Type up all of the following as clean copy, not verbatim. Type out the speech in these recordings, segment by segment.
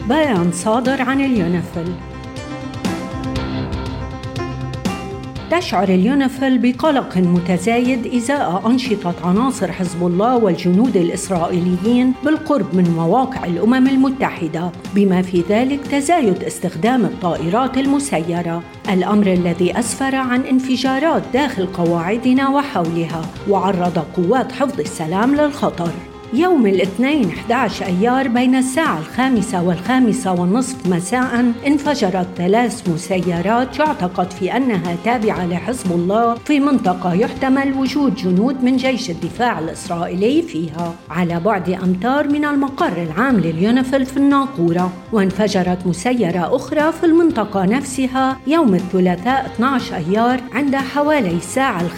بيان صادر عن اليونيفيل. تشعر اليونيفيل بقلق متزايد إزاء أنشطة عناصر حزب الله والجنود الإسرائيليين بالقرب من مواقع الأمم المتحدة، بما في ذلك تزايد استخدام الطائرات المسيرة، الأمر الذي أسفر عن انفجارات داخل قواعدنا وحولها، وعرض قوات حفظ السلام للخطر. يوم الاثنين 11 أيار بين الساعة 5 و5:30 مساء انفجرت 3 مسيرات يعتقد في أنها تابعة لحزب الله في منطقة يحتمل وجود جنود من جيش الدفاع الإسرائيلي فيها على بعد أمتار من المقر العام لليونيفيل في الناقورة. وانفجرت مسيرة أخرى في المنطقة نفسها يوم الثلاثاء 12 أيار عند حوالي الساعة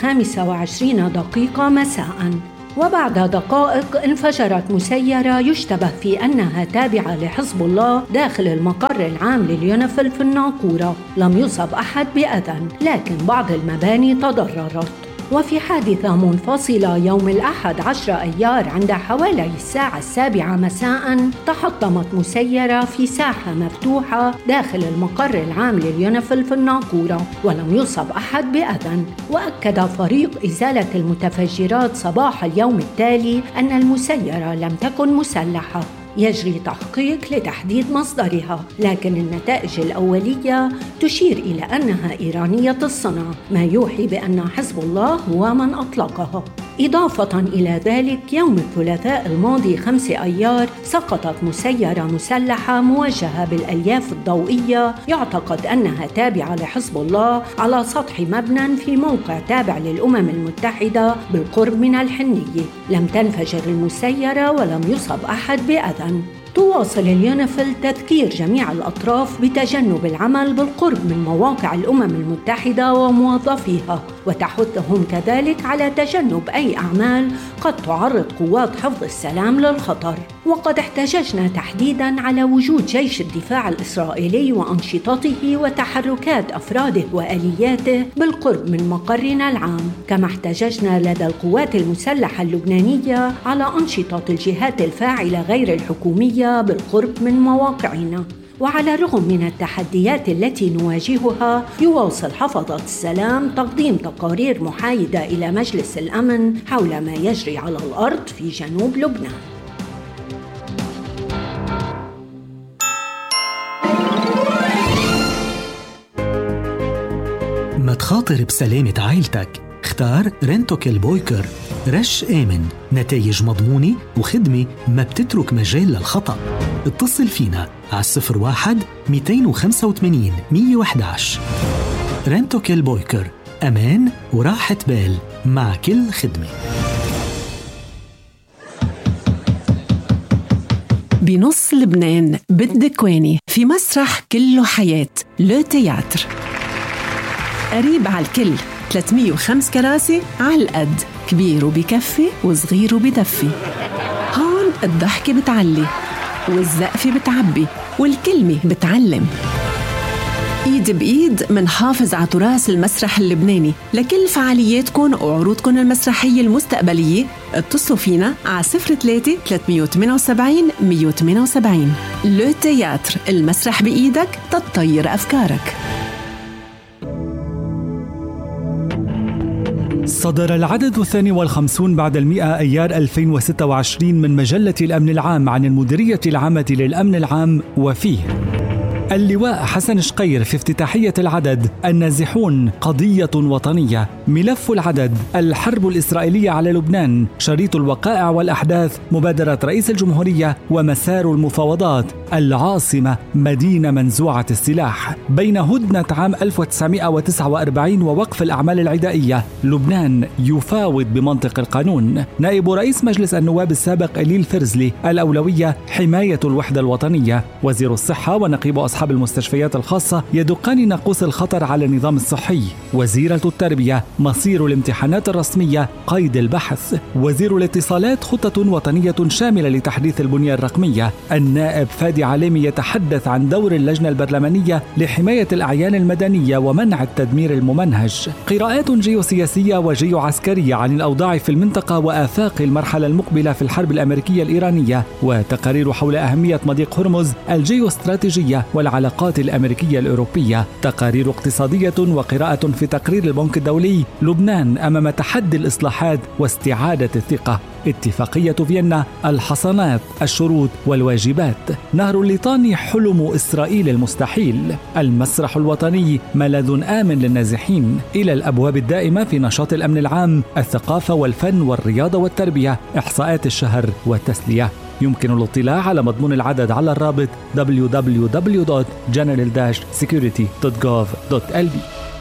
5:20 مساء. وبعد دقائق انفجرت مسيرة يشتبه في أنها تابعة لحزب الله داخل المقر العام لليونيفيل في الناقورة. لم يصب أحد بأذى، لكن بعض المباني تضررت. وفي حادثة منفصلة يوم الأحد 10 أيار عند حوالي الساعة 7 مساء تحطمت مسيرة في ساحة مفتوحة داخل المقر العام لليونيفيل في الناقورة، ولم يصب أحد بأذى. وأكد فريق إزالة المتفجرات صباح اليوم التالي أن المسيرة لم تكن مسلحة. يجري تحقيق لتحديد مصدرها، لكن النتائج الأولية تشير إلى أنها إيرانية الصنع، ما يوحي بأن حزب الله هو من أطلقها. إضافة إلى ذلك يوم الثلاثاء الماضي 5 أيار سقطت مسيرة مسلحة موجهة بالألياف الضوئية يعتقد أنها تابعة لحزب الله على سطح مبنى في موقع تابع للأمم المتحدة بالقرب من الحنية. لم تنفجر المسيرة ولم يصب أحد بأذى. تواصل اليونيفيل تذكير جميع الأطراف بتجنب العمل بالقرب من مواقع الأمم المتحدة وموظفيها، وتحثهم كذلك على تجنب أي أعمال قد تعرض قوات حفظ السلام للخطر. وقد احتججنا تحديداً على وجود جيش الدفاع الإسرائيلي وأنشطته وتحركات أفراده وآلياته بالقرب من مقرنا العام، كما احتججنا لدى القوات المسلحة اللبنانية على أنشطة الجهات الفاعلة غير الحكومية بالقرب من مواقعنا. وعلى الرغم من التحديات التي نواجهها يواصل حفظة السلام تقديم تقارير محايدة إلى مجلس الأمن حول ما يجري على الأرض في جنوب لبنان. ما تخاطر بسلامة عائلتك، اختار رنتوكيل بويكر. رش آمن، نتائج مضمونة وخدمة ما بتترك مجال للخطأ. اتصل فينا على 01-285-111. رنتوكيل بويكر، أمان وراحة بال مع كل خدمة. بنص لبنان بالدكواني في مسرح كله حياة لو تياتر، قريب على الكل، 305 كراسي على القد، كبير وبكفي وصغير وبدفي. هون الضحكة بتعلي والزقفة بتعبي والكلمة بتعلم. ايد بايد منحافظ على تراث المسرح اللبناني. لكل فعالياتكم وعروضكم المسرحية المستقبلية اتصلوا فينا على 03-378-178. لو تياتر، المسرح بإيدك تطير أفكارك. صدر العدد 52 بعد 100 أيار 2026 من مجلة الأمن العام عن المديرية العامة للأمن العام، وفيه اللواء حسن شقير في افتتاحية العدد: النازحون قضية وطنية. ملف العدد: الحرب الإسرائيلية على لبنان، شريط الوقائع والأحداث، مبادرة رئيس الجمهورية ومسار المفاوضات، العاصمة مدينة منزوعة السلاح. بين هدنة عام 1949 ووقف الأعمال العدائية، لبنان يفاوض بمنطق القانون. نائب رئيس مجلس النواب السابق إليل فرزلي: الأولوية حماية الوحدة الوطنية. وزير الصحة ونقيب أصحاب أصحاب المستشفيات الخاصة يدقان ناقوس الخطر على النظام الصحي. وزيرة التربية: مصير الامتحانات الرسمية قيد البحث. وزير الاتصالات: خطة وطنية شاملة لتحديث البنية الرقمية. النائب فادي عليمي يتحدث عن دور اللجنة البرلمانية لحماية الأعيان المدنية ومنع التدمير الممنهج. قراءات جيوسياسية وجيوعسكرية عن الأوضاع في المنطقة وآفاق المرحلة المقبلة في الحرب الأمريكية الإيرانية. وتقارير حول أهمية مضيق هرمز الجيوستراتيجية والعلاقات الأمريكية الأوروبية. تقارير اقتصادية وقراءة في تقرير البنك الدولي: لبنان أمام تحدي الإصلاحات واستعادة الثقة. اتفاقية فيينا: الحصانات، الشروط والواجبات. نهر الليطاني: حلم إسرائيل المستحيل. المسرح الوطني: ملاذ آمن للنازحين. إلى الأبواب الدائمة في نشاط الأمن العام: الثقافة والفن والرياضة والتربية. إحصاءات الشهر والتسلية. يمكن الاطلاع على مضمون العدد على الرابط www.general-security.gov.lb.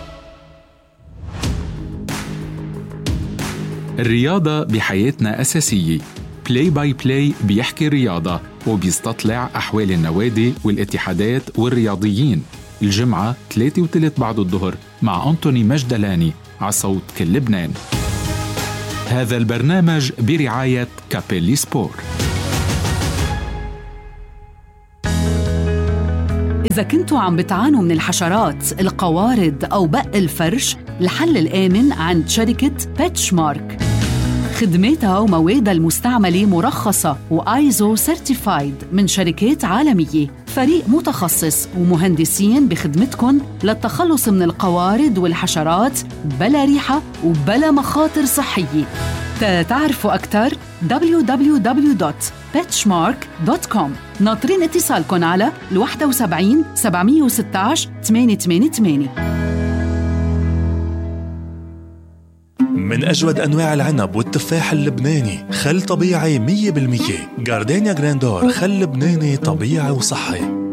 الرياضة بحياتنا أساسية. بلاي باي بلاي بيحكي الرياضة وبيستطلع أحوال النوادي والاتحادات والرياضيين. الجمعة 3:03 بعد الظهر مع أنتوني مجدلاني على صوت كل لبنان. هذا البرنامج برعاية كابيلي سبور. إذا كنتوا عم بتعانوا من الحشرات، القوارض أو بق الفرش، الحل الآمن عند شركة بيتشمارك. خدماتها وموادها المستعملة مرخصة وآيزو سيرتيفايد من شركات عالمية. فريق متخصص ومهندسين بخدمتكم للتخلص من القوارض والحشرات بلا ريحة وبلا مخاطر صحية. تعرفوا أكثر www.petchmark.com. ناطرين اتصالكم على 71 716 888. من أجود أنواع العنب والتفاح اللبناني، خل طبيعي 100%. جاردينيا جراندور، خل لبناني طبيعي وصحي.